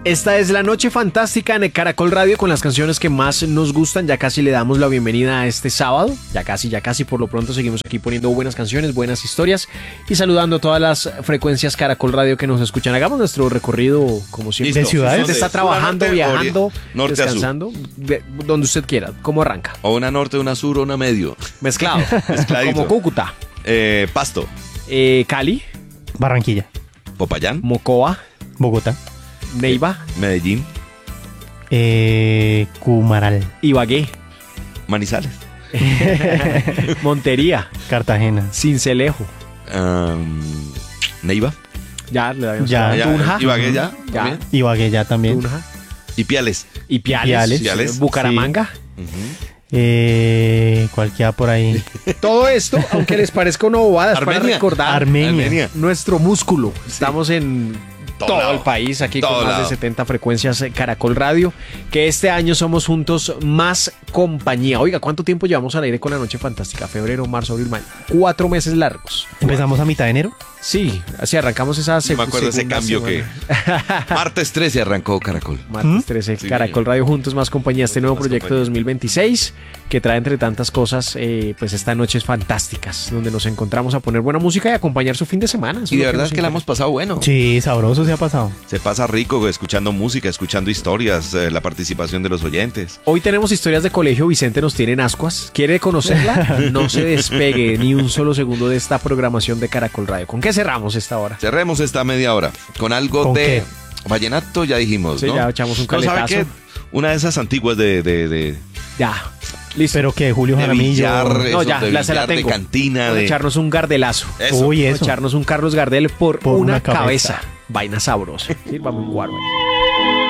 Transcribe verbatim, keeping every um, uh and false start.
Esta es la noche fantástica en Caracol Radio con las canciones que más nos gustan. Ya casi le damos la bienvenida a este sábado. Ya casi, ya casi por lo pronto seguimos aquí poniendo buenas canciones, buenas historias y saludando a todas las frecuencias Caracol Radio que nos escuchan. Hagamos nuestro recorrido como siempre. ¿De ciudades? Usted está trabajando, norte, viajando, norte descansando, de, donde usted quiera. ¿Cómo arranca? O una norte, una sur, o una medio. Mezclado. Mezcladito. Como Cúcuta. Eh, Pasto. Eh, Cali. Barranquilla. Popayán. Mocoa. Bogotá. Neiva. Medellín. Eh, Cumaral. Ibagué. Manizales. Montería. Cartagena. Cincelejo. Um, Neiva. Ya, le habíamos Ya. hablado. Tunja. Ibagué ya. Ya. también. Ibagué ya también. Tunja. Y Piales. Y Piales. Piales. Piales. Bucaramanga. Ujú. Eh, ¿Cuál queda por ahí? Todo esto, aunque les parezca una bobada, es para Armenia. recordar Armenia. Armenia. nuestro músculo. Estamos en Todo todo, lado. el país, aquí Todo con más lado. de setenta frecuencias eh, Caracol Radio, que este año somos juntos más compañía. Oiga, ¿cuánto tiempo llevamos al aire con la Noche Fantástica? Febrero, marzo, abril, mayo. Cuatro meses largos. Empezamos a mitad de enero. Sí, así arrancamos esa No seg- me acuerdo ese segunda cambio que. semana. Martes trece arrancó Caracol. Martes trece, Sí, Caracol Radio Juntos Más Compañía, este nuevo Más proyecto de compañía. dos mil veintiséis que trae entre tantas cosas eh, pues estas noches fantásticas donde nos encontramos a poner buena música y acompañar su fin de semana. Eso Y es de lo verdad nos que la interesa. hemos pasado bueno. Sí, sabroso se ha pasado. Se pasa rico escuchando música, escuchando historias, eh, la participación de los oyentes. Hoy tenemos historias de colegio. Vicente nos tiene en ascuas. ¿Quiere conocerla? No se despegue ni un solo segundo de esta programación de Caracol Radio. ¿Con qué cerramos esta hora? Cerremos esta media hora con algo ¿Con de qué? vallenato, ya dijimos, Sí, ¿no? ya echamos un No, ¿sabe caletazo. qué? Una de esas antiguas de, de, de, Ya. Listo. Pero que Julio de Jaramillo. billar, No, eso, ya, de la, se la billar, de tengo. cantina, Vamos a de... echarnos un gardelazo. Eso. Uy, Vamos a eso. echarnos un Carlos Gardel por, Por una, una cabeza. cabeza. Vaina sabrosa. Sí, vamos a un guaro ahí.